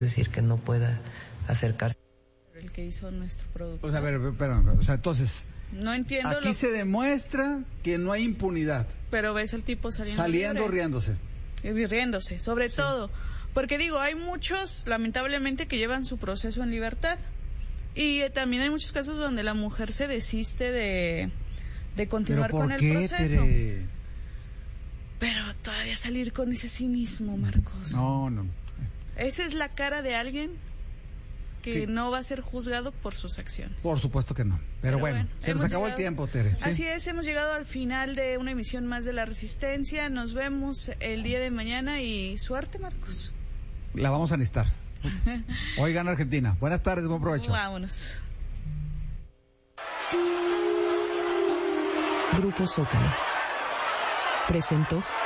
decir que no pueda acercarse. El que hizo nuestro producto. O sea, a ver, o sea, entonces... No entiendo. Aquí se demuestra que no hay impunidad. Pero ves el tipo saliendo riéndose. Y riéndose, sobre todo. Porque digo, hay muchos, lamentablemente, que llevan su proceso en libertad. Y también hay muchos casos donde la mujer se desiste de continuar con el proceso. Tere? Pero todavía salir con ese cinismo, Marcos. No. Esa es la cara de alguien que no va a ser juzgado por sus acciones. Por supuesto que no. Pero bueno, se nos acabó el tiempo, Tere. ¿Sí? Así es, hemos llegado al final de una emisión más de La Resistencia. Nos vemos el día de mañana y suerte, Marcos. La vamos a necesitar. Hoy gana Argentina. Buenas tardes, buen provecho. Vámonos. Grupo Zócalo presentó